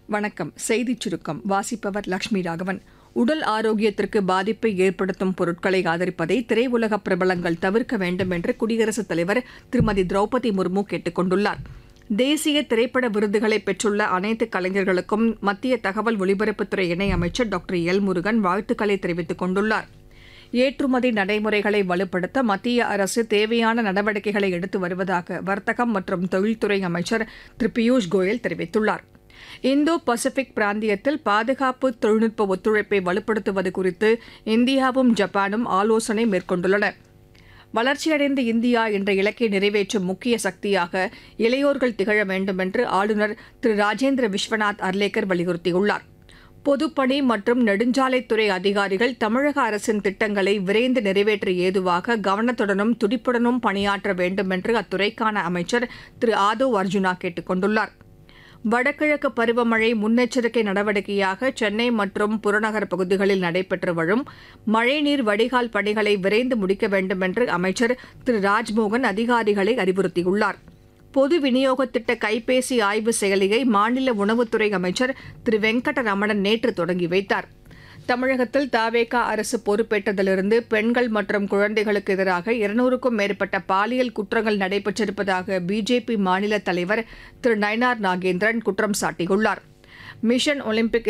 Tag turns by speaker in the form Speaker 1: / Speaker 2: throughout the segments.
Speaker 1: வணக்கம். செய்திச் சுருக்கம் வாசிப்பவர் லட்சுமி ராகவன். உடல் ஆரோக்கியத்திற்கு பாதிப்பை ஏற்படுத்தும் பொருட்களை ஆதரிப்பதை திரையுலக பிரபலங்கள் தவிர்க்க வேண்டும் என்று குடியரசுத் தலைவர் திருமதி திரௌபதி முர்மு கேட்டுக் கொண்டுள்ளார். தேசிய திரைப்பட விருதுகளை பெற்றுள்ள அனைத்து கலைஞர்களுக்கும் மத்திய தகவல் ஒலிபரப்புத்துறை இணையமைச்சர் டாக்டர் எல் முருகன் வாழ்த்துக்களை தெரிவித்துக் கொண்டுள்ளார். ஏற்றுமதி நடைமுறைகளை வலுப்படுத்த மத்திய அரசு தேவையான நடவடிக்கைகளை எடுத்து வருவதாக வர்த்தகம் மற்றும் தொழில்துறை அமைச்சர் திரு பியூஷ் கோயல் தெரிவித்துள்ளார். இந்தோ பசிபிக் பிராந்தியத்தில் பாதுகாப்பு தொழில்நுட்ப ஒத்துழைப்பை வலுப்படுத்துவது குறித்து இந்தியாவும் ஜப்பானும் ஆலோசனை மேற்கொண்டுள்ளன. வளர்ச்சியடைந்த இந்தியா என்ற இலக்கை நிறைவேற்றும் முக்கிய சக்தியாக இளையோர்கள் திகழ வேண்டும் என்று ஆளுநர் திரு ராஜேந்திர விஸ்வநாத் அர்லேக்கர் வலியுறுத்தியுள்ளார். பொதுப்பணி மற்றும் நெடுஞ்சாலைத்துறை அதிகாரிகள் தமிழக அரசின் திட்டங்களை விரைந்து நிறைவேற்ற ஏதுவாக கவனத்துடனும் துடிப்புடனும் பணியாற்ற வேண்டும் என்று அத்துறைக்கான அமைச்சர் திரு ஆதவ் அர்ஜுனா கேட்டுக் கொண்டுள்ளார். வடகிழக்கு பருவமழை முன்னெச்சரிக்கை நடவடிக்கையாக சென்னை மற்றும் புறநகர் பகுதிகளில் நடைபெற்று வரும் மழைநீர் வடிகால் பணிகளை விரைந்து முடிக்க வேண்டும் என்று அமைச்சர் திரு ராஜ்மோகன் அதிகாரிகளை அறிவுறுத்தியுள்ளார். பொது விநியோக திட்ட கைபேசி ஆய்வு செயலியை மாநில உணவுத்துறை அமைச்சர் திரு வெங்கடரமணன் நேற்று தொடங்கி வைத்தார். தமிழகத்தில் தவேக அரசு பொறுப்பேற்றதிலிருந்து பெண்கள் மற்றும் குழந்தைகளுக்கு எதிராக 200க்கும் மேற்பட்ட பாலியல் குற்றங்கள் நடைபெற்றிருப்பதாக பிஜேபி மாநில தலைவர் திரு நயினார் நாகேந்திரன் குற்றம் சாட்டியுள்ளார். மிஷன் ஒலிம்பிக்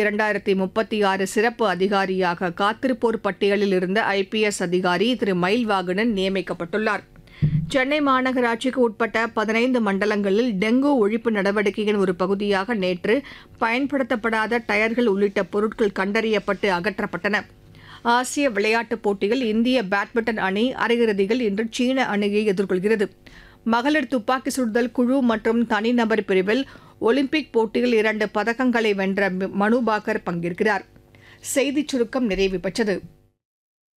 Speaker 1: 2036 சிறப்பு அதிகாரியாக காத்திருப்போர் பட்டியலில் இருந்த IPS அதிகாரி திரு மயில்வாகனன் நியமிக்கப்பட்டுள்ளார். சென்னை மாநகராட்சிக்கு உட்பட்ட 15 மண்டலங்களில் டெங்கு ஒழிப்பு நடவடிக்கையின் ஒரு பகுதியாக நேற்று பயன்படுத்தப்படாத டயர்கள் உள்ளிட்ட பொருட்கள் கண்டறியப்பட்டு அகற்றப்பட்டன. ஆசிய விளையாட்டுப் போட்டியில் இந்திய பேட்மிண்டன் அணி அரையிறுதியில் இன்று சீன அணியை எதிர்கொள்கிறது. மகளிர் துப்பாக்கி சுடுதல் குழு மற்றும் தனிநபர் பிரிவில் ஒலிம்பிக் போட்டியில் 2 பதக்கங்களை வென்ற மனு பாக்கர் பங்கேற்கிறார். செய்திச் சுருக்கம் நிறைவு பெற்றது.